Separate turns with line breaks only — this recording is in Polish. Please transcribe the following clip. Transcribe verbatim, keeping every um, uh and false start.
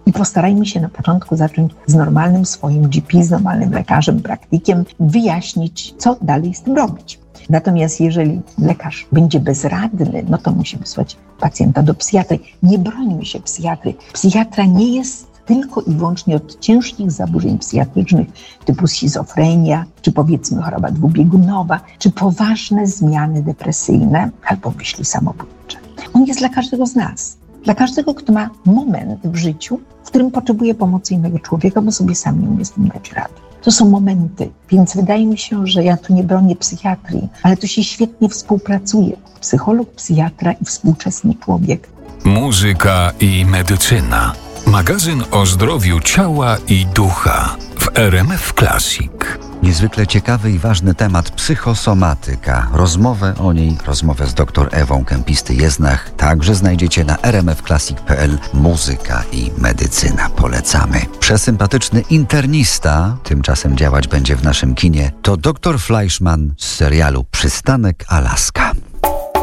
I postarajmy się na początku zacząć z normalnym swoim G P, z normalnym lekarzem, praktykiem, wyjaśnić, co dalej z tym robić. Natomiast jeżeli lekarz będzie bezradny, no to musi wysłać pacjenta do psychiatry. Nie brońmy się psychiatry. Psychiatra nie jest tylko i wyłącznie od ciężkich zaburzeń psychiatrycznych typu schizofrenia, czy powiedzmy choroba dwubiegunowa, czy poważne zmiany depresyjne albo myśli samobójcze. On jest dla każdego z nas. Dla każdego, kto ma moment w życiu, w którym potrzebuje pomocy innego człowieka, bo sobie sam nie umie z tym dać rady. To są momenty, więc wydaje mi się, że ja tu nie bronię psychiatrii, ale to się świetnie współpracuje. Psycholog, psychiatra i współczesny człowiek.
Muzyka i medycyna. Magazyn o zdrowiu ciała i ducha w R M F Classic.
Niezwykle ciekawy i ważny temat psychosomatyka. Rozmowę o niej, rozmowę z dr Ewą Kępisty-Jeznach także znajdziecie na r m f classic kropka p l. Muzyka i medycyna. Polecamy. Przesympatyczny internista, tymczasem działać będzie w naszym kinie, to dr Fleischmann z serialu Przystanek Alaska.